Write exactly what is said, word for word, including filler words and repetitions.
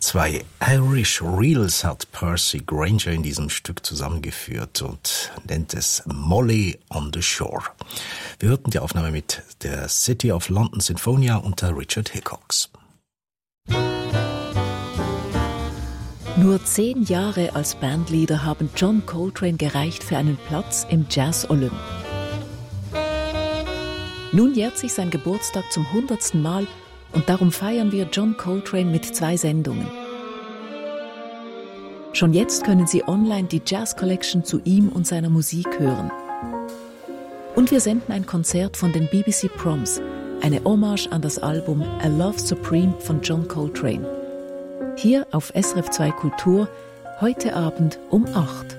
Zwei Irish Reels hat Percy Grainger in diesem Stück zusammengeführt und nennt es Molly on the Shore. Wir hörten die Aufnahme mit der City of London Sinfonia unter Richard Hickox. Nur zehn Jahre als Bandleader haben John Coltrane gereicht für einen Platz im Jazz Olymp. Nun jährt sich sein Geburtstag zum hundertsten Mal und darum feiern wir John Coltrane mit zwei Sendungen. Schon jetzt können Sie online die Jazz Collection zu ihm und seiner Musik hören. Und wir senden ein Konzert von den B B C Proms, eine Hommage an das Album A Love Supreme von John Coltrane. Hier auf S R F zwei Kultur, heute Abend um acht.